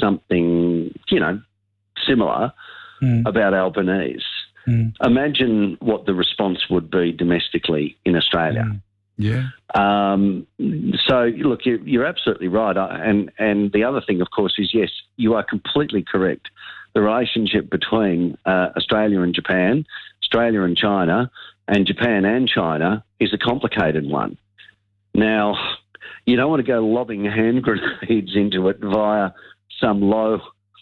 something, similar about Albanese, imagine what the response would be domestically in Australia. Yeah. So, look, you're absolutely right. And the other thing, of course, is, yes, you are completely correct. The relationship between Australia and Japan, Australia and China, and Japan and China is a complicated one. Now, you don't want to go lobbing hand grenades into it via some low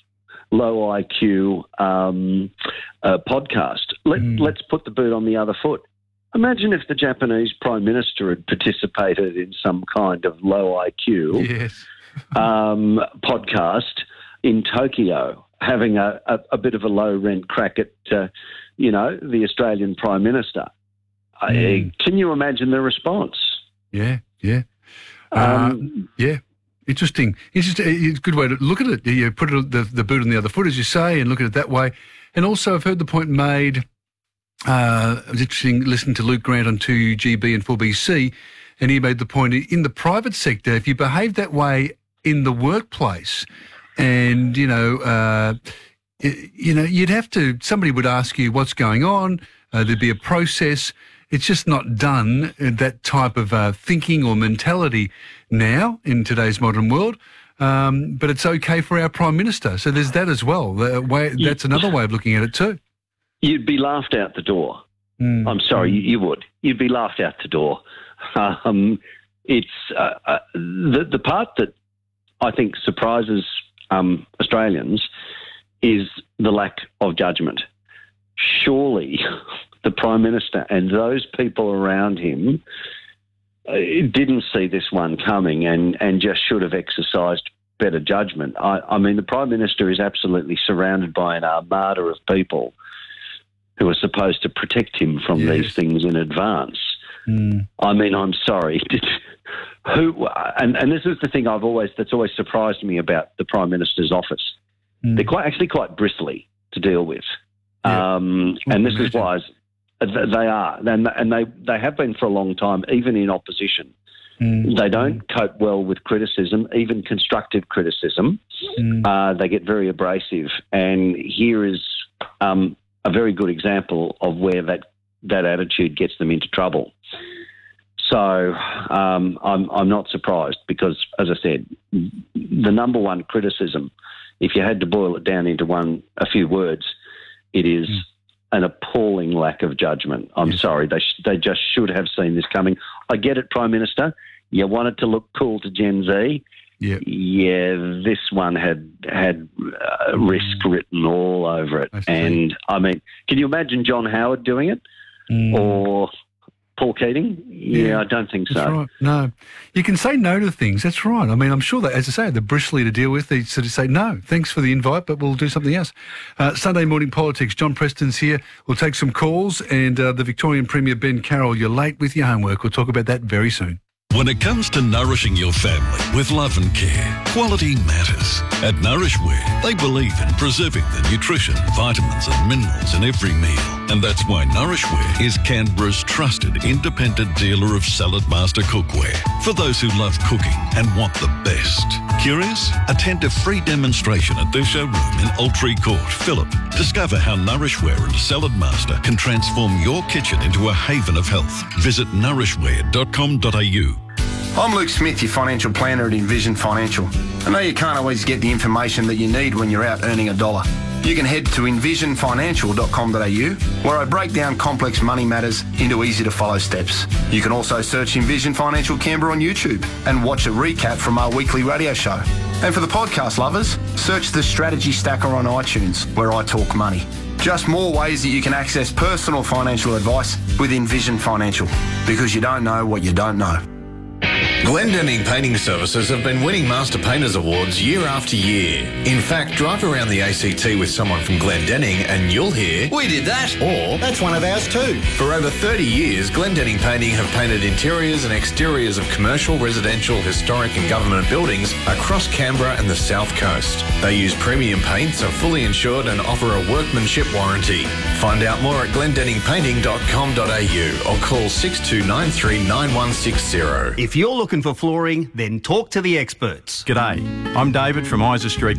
IQ podcast. Let's put the boot on the other foot. Imagine if the Japanese Prime Minister had participated in some kind of low IQ podcast in Tokyo, having a bit of a low-rent crack at, the Australian Prime Minister. Can you imagine the response? Yeah. Interesting. It's a good way to look at it. You put the boot on the other foot, as you say, and look at it that way. And also, I've heard the point made, it was interesting listening to Luke Grant on 2GB and 4BC, and he made the point, in the private sector, if you behave that way in the workplace and, you'd have to, somebody would ask you what's going on, there'd be a process. It's just not done, that type of thinking or mentality now in today's modern world. But it's okay for our Prime Minister. So there's that as well. That's another way of looking at it too. You'd be laughed out the door. I'm sorry, you would. You'd be laughed out the door. It's the part that I think surprises Australians is the lack of judgment. Surely the Prime Minister and those people around him didn't see this one coming and just should have exercised better judgment. I mean, the Prime Minister is absolutely surrounded by an armada of people who are supposed to protect him from these things in advance. I mean, I'm sorry. And this is the thing that's always surprised me about the Prime Minister's office. They're quite bristly to deal with. And this is why they are. And they have been for a long time, even in opposition. They don't cope well with criticism, even constructive criticism. They get very abrasive. And here is a very good example of where that attitude gets them into trouble. So I'm not surprised because, as I said, the number one criticism, if you had to boil it down into a few words, it is an appalling lack of judgment. I'm sorry. They just should have seen this coming. I get it, Prime Minister. You wanted to look cool to Gen Z. Yeah, this one had risk written all over it. And, I mean, can you imagine John Howard doing it? Or Paul Keating? Yeah, I don't think so. That's right. No. You can say no to things. That's right. I mean, I'm sure that, as I say, they're bristly to deal with. They sort of say, no, thanks for the invite, but we'll do something else. Sunday Morning Politics. John Preston's here. We'll take some calls. And the Victorian Premier, Ben Carroll, you're late with your homework. We'll talk about that very soon. When it comes to nourishing your family with love and care, quality matters. At Nourishware, they believe in preserving the nutrition, vitamins and minerals in every meal. And that's why Nourishware is Canberra's trusted independent dealer of Salad Master cookware for those who love cooking and want the best. Curious? Attend a free demonstration at their showroom in Altree Court, Phillip. Discover how Nourishware and Salad Master can transform your kitchen into a haven of health. Visit nourishware.com.au. I'm Luke Smith, your financial planner at Envision Financial. I know you can't always get the information that you need when you're out earning a dollar. You can head to envisionfinancial.com.au, where I break down complex money matters into easy-to-follow steps. You can also search Envision Financial Canberra on YouTube and watch a recap from our weekly radio show. And for the podcast lovers, search the Strategy Stacker on iTunes, where I talk money. Just more ways that you can access personal financial advice with Envision Financial, because you don't know what you don't know. Glendenning Painting Services have been winning Master Painters Awards year after year. In fact, drive around the ACT with someone from Glendenning and you'll hear, "We did that," or "That's one of ours too." For over 30 years, Glendenning Painting have painted interiors and exteriors of commercial, residential, historic and government buildings across Canberra and the South Coast. They use premium paints, are fully insured and offer a workmanship warranty. Find out more at glendenningpainting.com.au or call 6293 9160. If you're looking for flooring, then talk to the experts. G'day, I'm David from Isa Street